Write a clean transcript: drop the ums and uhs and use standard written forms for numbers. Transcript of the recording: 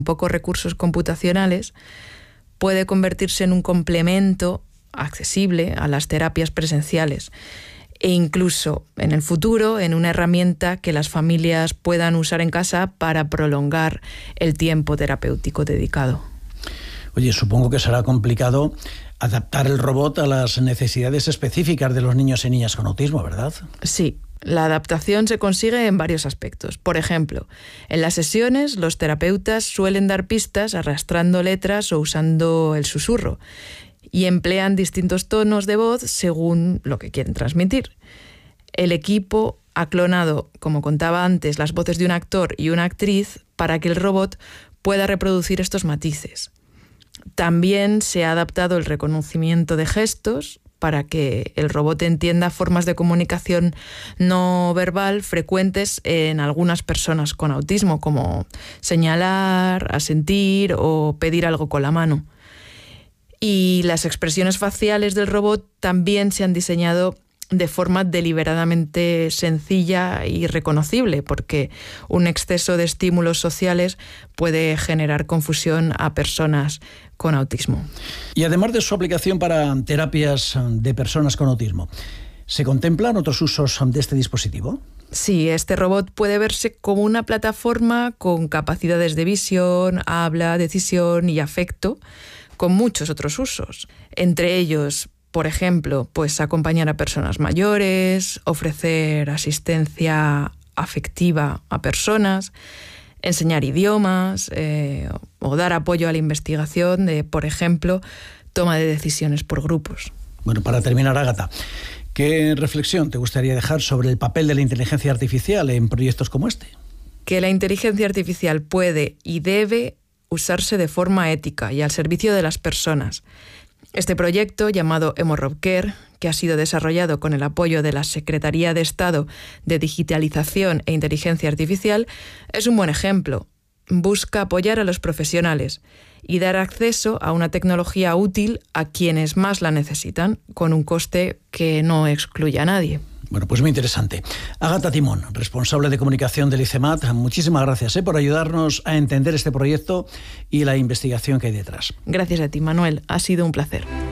pocos recursos computacionales, puede convertirse en un complemento accesible a las terapias presenciales e incluso en el futuro en una herramienta que las familias puedan usar en casa para prolongar el tiempo terapéutico dedicado. Oye, supongo que será complicado adaptar el robot a las necesidades específicas de los niños y niñas con autismo, ¿verdad? Sí. La adaptación se consigue en varios aspectos. Por ejemplo, en las sesiones los terapeutas suelen dar pistas arrastrando letras o usando el susurro y emplean distintos tonos de voz según lo que quieren transmitir. El equipo ha clonado, como contaba antes, las voces de un actor y una actriz para que el robot pueda reproducir estos matices. También se ha adaptado el reconocimiento de gestos para que el robot entienda formas de comunicación no verbal frecuentes en algunas personas con autismo, como señalar, asentir o pedir algo con la mano. Y las expresiones faciales del robot también se han diseñado de forma deliberadamente sencilla y reconocible, porque un exceso de estímulos sociales puede generar confusión a personas con autismo. Y además de su aplicación para terapias de personas con autismo, ¿se contemplan otros usos de este dispositivo? Sí, este robot puede verse como una plataforma con capacidades de visión, habla, decisión y afecto, con muchos otros usos. Entre ellos, por ejemplo, pues acompañar a personas mayores, ofrecer asistencia afectiva a personas, enseñar idiomas o dar apoyo a la investigación de, por ejemplo, toma de decisiones por grupos. Bueno, para terminar, Ágata, ¿qué reflexión te gustaría dejar sobre el papel de la inteligencia artificial en proyectos como este? Que la inteligencia artificial puede y debe usarse de forma ética y al servicio de las personas. Este proyecto, llamado EmorrobCare, que ha sido desarrollado con el apoyo de la Secretaría de Estado de Digitalización e Inteligencia Artificial, es un buen ejemplo. Busca apoyar a los profesionales y dar acceso a una tecnología útil a quienes más la necesitan, con un coste que no excluya a nadie. Bueno, pues muy interesante. Ágata Timón, responsable de comunicación del ICEMAT, muchísimas gracias por ayudarnos a entender este proyecto y la investigación que hay detrás. Gracias a ti, Manuel. Ha sido un placer.